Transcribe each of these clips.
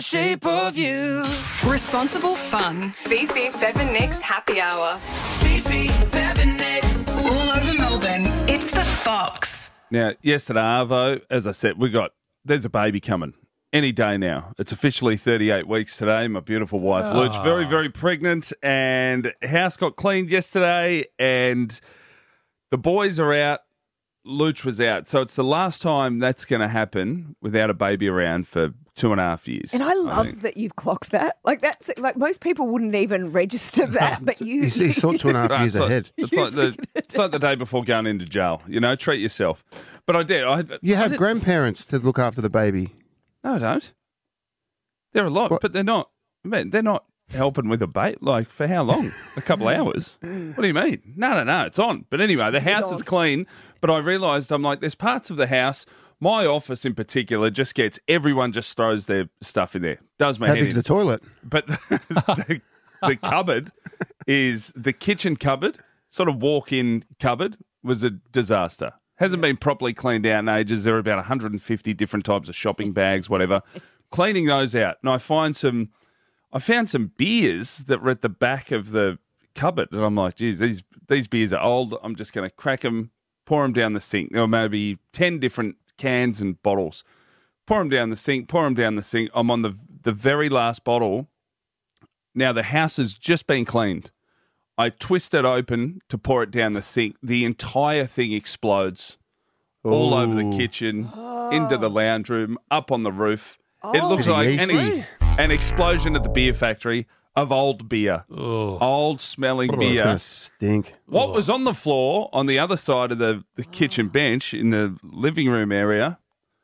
Shape of you. Responsible fun. Fifi, Fev and Nick's happy hour. Fifi, Fev and Nick. All over Melbourne, it's the Fox. Now, yesterday, Arvo, as I said, there's a baby coming any day now. It's officially 38 weeks today. My beautiful wife, Luch, very, very pregnant, and house got cleaned yesterday, and the boys are out. Luch was out. So it's the last time that's going to happen without a baby around for 2.5 years. And I love that you've clocked that. Like that's like most people wouldn't even register that, but you. He's sort 2.5 years ahead. It's like the day before going into jail. You know, treat yourself. But I did. You have grandparents to look after the baby. No, I don't. They're a lot, but they're not. Man, they're not helping with a bait. Like for how long? A couple of hours. What do you mean? No. It's on. But anyway, the house is clean. But I realised I'm like, there's parts of the house. My office in particular just gets everyone just throws their stuff in there. Does my How head in. big's the toilet? But the cupboard is the kitchen cupboard, sort of walk-in cupboard, was a disaster. Hasn't been properly cleaned out in ages. There are about 150 different types of shopping bags, whatever. Cleaning those out, and I found some beers that were at the back of the cupboard, and I'm like, geez, these beers are old. I'm just going to crack them, pour them down the sink. There were maybe 10 different cans and bottles. Pour them down the sink. I'm on the very last bottle. Now the house has just been cleaned. I twist it open to pour it down the sink. The entire thing explodes all over the kitchen, into the lounge room, up on the roof. It looks like an explosion at the beer factory of old beer. Old smelling beer. It's going to stink. What was on the floor on the other side of the kitchen bench in the living room area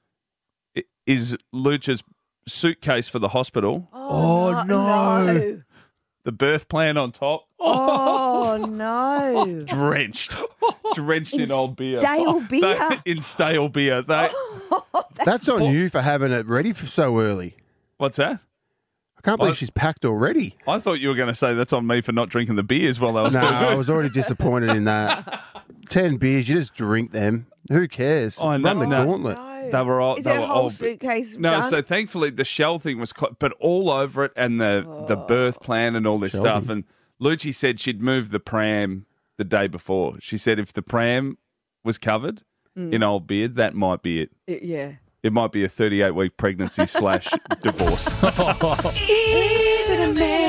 is Lucha's suitcase for the hospital. Oh, no. The birth plan on top. Oh, no. Drenched in old beer. Stale beer. In stale beer. That's on you for having it ready for so early. What's that? I can't believe she's packed already. I thought you were going to say that's on me for not drinking the beers while I was No, doing I was already disappointed in that. 10 beers, you just drink them. Who cares? I know, Run the gauntlet. They were all. Is they that were whole old. suitcase No, done? so thankfully the shell thing was, but all over it, and the birth plan and all this stuff. And Lucci said she'd moved the pram the day before. She said if the pram was covered in old beer, that might be it. Yeah. It might be a 38-week pregnancy / divorce. Isn't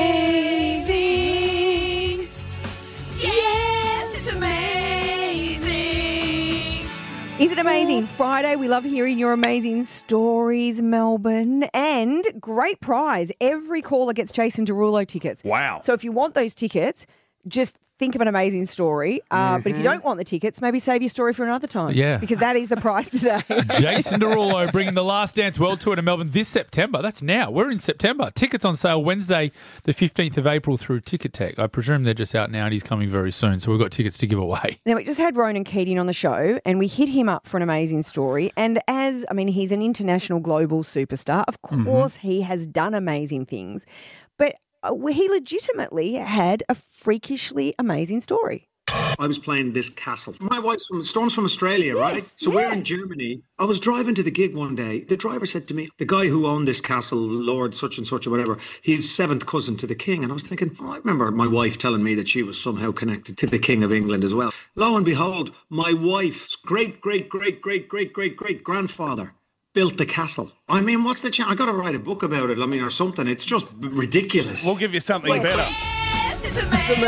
amazing? Yes, it's amazing. Is it amazing? Friday, we love hearing your amazing stories, Melbourne. And great prize. Every caller gets Jason Derulo tickets. Wow. So if you want those tickets, just think of an amazing story. But if you don't want the tickets, maybe save your story for another time. Yeah. Because that is the prize today. Jason Derulo bringing the Last Dance World Tour to Melbourne this September. That's now. We're in September. Tickets on sale Wednesday, the 15th of April through Ticketek. I presume they're just out now and he's coming very soon. So we've got tickets to give away. Now, we just had Ronan Keating on the show and we hit him up for an amazing story. And he's an international global superstar. Of course, he has done amazing things. But he legitimately had a freakishly amazing story. I was playing this castle. My wife's Storm's from Australia, right? So we're in Germany. I was driving to the gig one day. The driver said to me, the guy who owned this castle, Lord such and such or whatever, he's seventh cousin to the king. And I was thinking, I remember my wife telling me that she was somehow connected to the King of England as well. Lo and behold, my wife's great-great-great-great-great-great-great-grandfather built the castle. I mean, what's the chance? I got to write a book about it, or something. It's just ridiculous. We'll give you something better. Yes, it's amazing.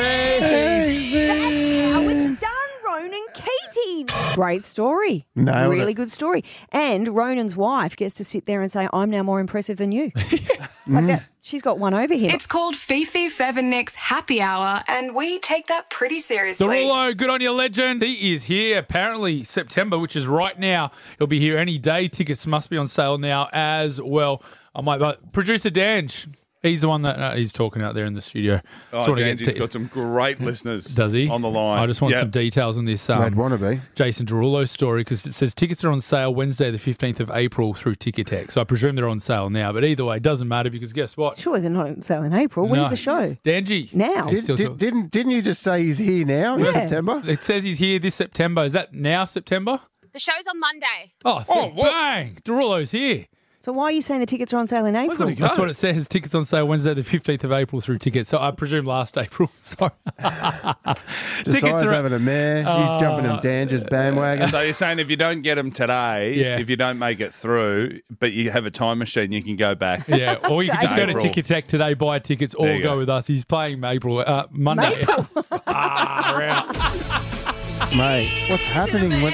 That's how it's done, Ronan Keating. Great story. Nailed really it. good story. And Ronan's wife gets to sit there and say, I'm now more impressive than you. Like that. She's got one over him. It's called Fifi, Fev and Nick's happy hour, and we take that pretty seriously. Derulo, good on you, legend. He is here. Apparently September, which is right now. He'll be here any day. Tickets must be on sale now as well. Producer Dange, he's the one that he's talking out there in the studio. Dange's got some great listeners. Does he? On the line. I just want some details on this I'd want to be. Jason Derulo story because it says tickets are on sale Wednesday the 15th of April through Ticketek. So I presume they're on sale now. But either way, it doesn't matter because guess what? Surely they're not on sale in April. When's the show? Dangy. Now. Didn't you just say he's here now in September? It says he's here this September. Is that now September? The show's on Monday. Oh, bang! Derulo's here. So why are you saying the tickets are on sale in April? gotta go. That's what it says. Tickets on sale Wednesday, the 15th of April through tickets. So I presume last April. Sorry. Josiah's are- having a mare. He's jumping on Danger's bandwagon. So you're saying if you don't get them today, Yeah. if you don't make it through, but you have a time machine, you can go back. Yeah, or you can just go to April. Ticketek today, buy tickets, or There you go go. with us. He's playing April, Monday. We're out. Mate, what's happening? When,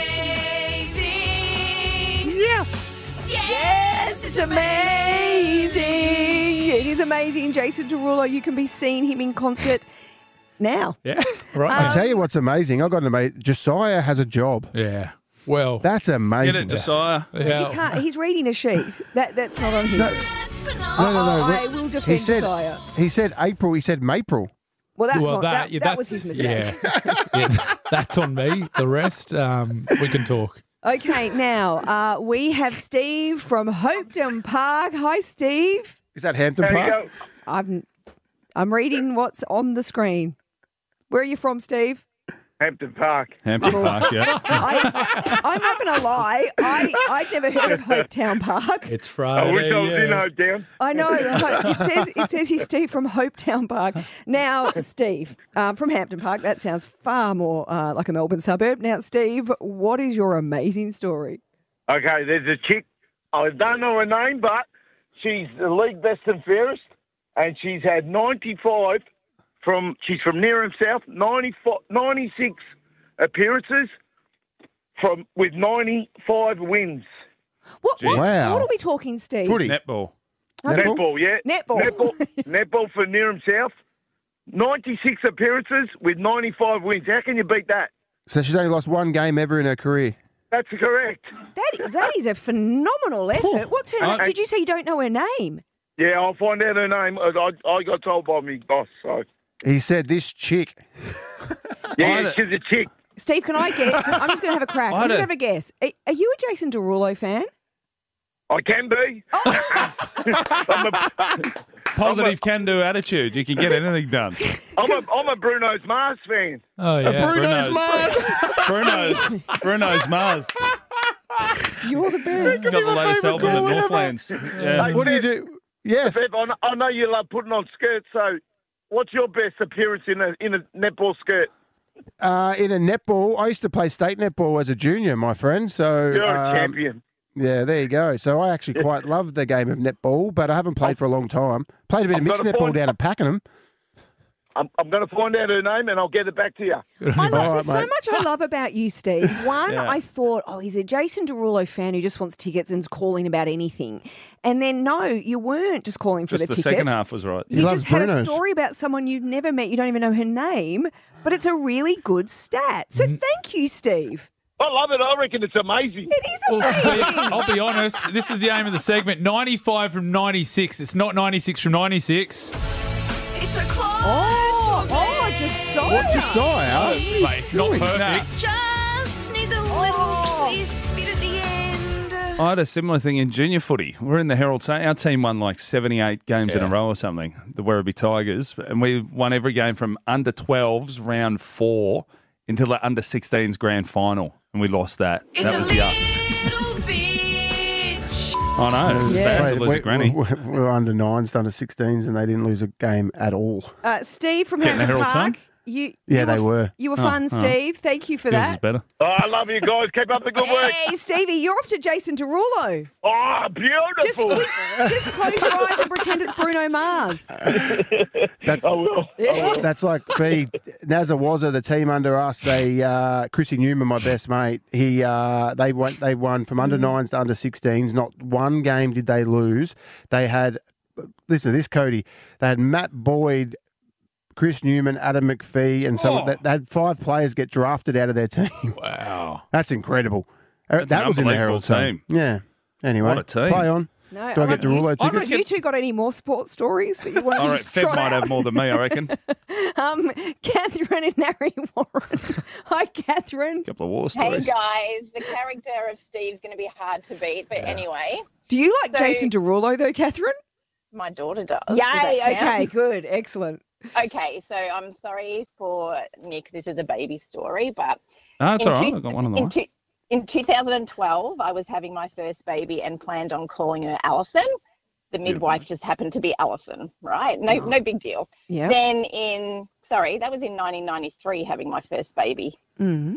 Yes, it's amazing. It is amazing. Jason Derulo, you can be seeing him in concert now. Yeah, right. I tell you what's amazing. I got an amazing. Josiah has a job. Yeah. Well, That's Get amazing. it, Josiah. You yeah. can't, he's reading a sheet. That's not on here. That's phenomenal. No. I will defend Josiah. He said April. He said Mapril. Well, that's Well, on, that, yeah, that was his mistake. Yeah, that's on me. The rest, we can talk. Okay, now we have Steve from Hopetown Park. Hi, Steve. Is that Hampton Park? I'm reading what's on the screen. Where are you from, Steve? Hampton Park. Hampton Park, yeah. I'm not going to lie. I'd never heard of Hopetown Park. It's I Friday. wish I was in yeah. Hopetown. I know. It says he's Steve from Hopetown Park. Now, Steve, from Hampton Park, that sounds far more like a Melbourne suburb. Now, Steve, what is your amazing story? Okay, there's a chick. I don't know her name, but she's the league best and fairest, and she's had 95 she's from near and south, 96 appearances with 95 wins. What Wow. sport are we talking, Steve? Footy. Netball. Netball, yeah. Netball. Netball for near and south. 96 appearances with 95 wins. How can you beat that? So she's only lost one game ever in her career. That's correct. That is a phenomenal effort. What's her name? Did you say you don't know her name? Yeah, I'll find out her name. I got told by my boss. So. He said this chick. Yeah, she's a chick. Steve, can I guess? I'm just going to have a crack. I'm just going to have a guess. Are you a Jason Derulo fan? I can be. Positive can-do attitude. You can get anything done. I'm a Bruno's Mars fan. Oh, yeah. Bruno's Mars. You're the best. Got the latest album at Northlands. Yeah. What do you do? Yes. Bev, I know you love putting on skirts, so what's your best appearance in a netball skirt? In a netball, I used to play state netball as a junior, my friend. So You're a champion. Yeah, there you go. So I actually quite love the game of netball, but I haven't played for a long time. Played a bit of mixed netball down at Pakenham. I'm going to find out her name and I'll get it back to you. I love, All right, there's so mate. much I love about you, Steve. One, Yeah. I thought, he's a Jason Derulo fan who just wants tickets and's calling about anything. And then, no, you weren't just calling for Just the the tickets. second half was right. He You loves just had a Bruno's. story about someone you've never met. You don't even know her name, but it's a really good stat. So thank you, Steve. I love it. I reckon it's amazing. It is Well, amazing. Steve, I'll be honest. This is the aim of the segment. 95 from 96. It's not 96 from 96. It's a close Josiah. What's Josiah? Mate, it's not perfect. Just needs a little twist bit at the end. I had a similar thing in junior footy. We're in the Herald Sun. Our team won like 78 games in a Yeah. row or something, the Werribee Tigers. And we won every game from under 12s, round 4, until the under 16s grand final. And we lost that. It's that a was little bit. I know. It's bad to lose a granny. We were under 9s, under 16s, and they didn't lose a game at all. Steve from Getting the Hampton Herald Park. Sun? Yeah, they were. You were fun, Steve. Thank you for Yours is that. better. Oh, I love you guys. Keep up the good work. Hey, Stevie, you're off to Jason Derulo. Oh, Just, beautiful. just close your eyes and pretend it's Bruno Mars. That's, I will. that's like the Nazawazza, the team under us. Chrissy Newman, my best mate. They won from under 9s to under 16s. Not one game did they lose. They had, listen to this, Cody. They had Matt Boyd, Chris Newman, Adam McPhee, and they had 5 players get drafted out of their team. Wow. That's incredible. That's that an was in the unbelievable Herald Sun. Yeah. Anyway, What a team. play on. No, Do I get Derulo I tickets? Have you two got any more sports stories that you want All to right, just Feb trot might out? have more than me, I reckon. Catherine and Harry Warren. Hi, Catherine. couple of war Hey stories. guys, the character of Steve's going to be hard to beat, but anyway, Do you like So- Jason Derulo, though, Catherine? my daughter does. Does Yay. that Okay, count? good. Excellent. Okay, so I'm sorry for Nick. This is a baby story, but No, it's in all right. two- I've got one on the in line. two- In 2012, I was having my first baby and planned on calling her Alison. The midwife just happened to be Alison, right? No big deal. Yeah. Then that was in 1993, having my first baby. Mm-hmm.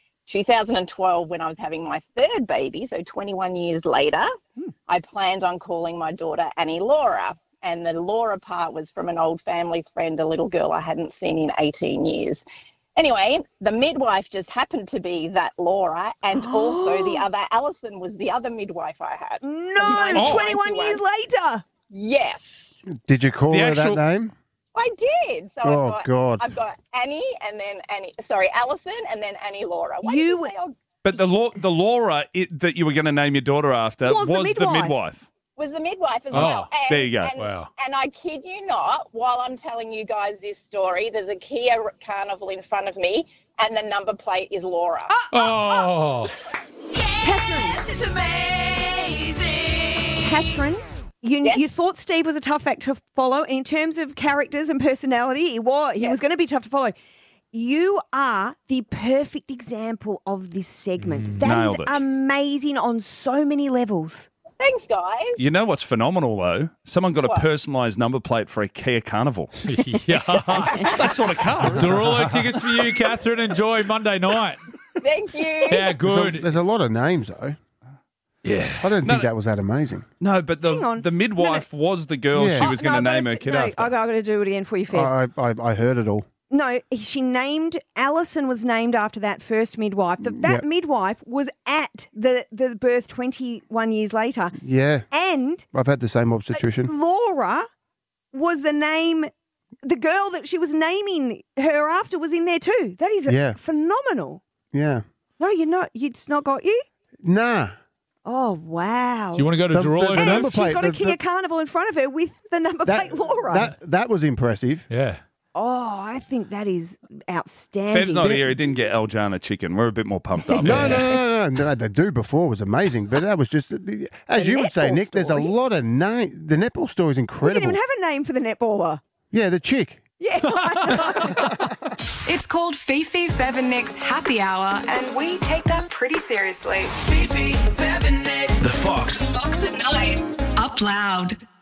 2012, when I was having my third baby, so 21 years later, I planned on calling my daughter Annie Laura. And the Laura part was from an old family friend, a little girl I hadn't seen in 18 years. Anyway, the midwife just happened to be that Laura, and also the other Alison was the other midwife I had. No, 21 years later. Yes. Did you call her that name? I did. So I've got Annie and then Alison and then Annie Laura. But the Laura that you were going to name your daughter after was the midwife. Was the midwife as well. And, there you go. Wow. And I kid you not, while I'm telling you guys this story, there's a Kia Carnival in front of me and the number plate is Laura. Oh. Yes, it's amazing. Catherine, you thought Steve was a tough act to follow. And in terms of characters and personality, he was going to be tough to follow. You are the perfect example of this segment. That is amazing on so many levels. Thanks, guys. You know what's phenomenal, though? Someone got a personalised number plate for a Kia Carnival. Yeah. That sort of car. Derulo tickets for you, Catherine. Enjoy Monday night. Thank you. Yeah, good. There's a lot of names, though. Yeah. I don't think that was that amazing. No, but the midwife was the girl she was going to name her kid after. I've got to do it again for you, Feb. I heard it all. No, Alison was named after that first midwife. That midwife was at the birth 21 years later. Yeah. And I've had the same obstetrician. Laura was the name, the girl that she was naming her after was in there too. That is phenomenal. Yeah. No, you're not. It's not got you? Nah. Oh, wow. Do you want to go to Derulo? the number She's plate, got a Kia Carnival in front of her with the number plate Laura. That was impressive. Yeah. Oh, I think that is outstanding. Fev's not here. He didn't get Aljana chicken. We're a bit more pumped up. No. The do before was amazing, but that was just, as you would say, Nick, there's a lot of names. The netball story is incredible. We didn't even have a name for the netballer. Yeah, the chick. Yeah. It's called Fifi, Fev and Nick's Happy Hour, and we take that pretty seriously. Fifi, Fev and Nick. The Fox. Fox at Night. Up loud.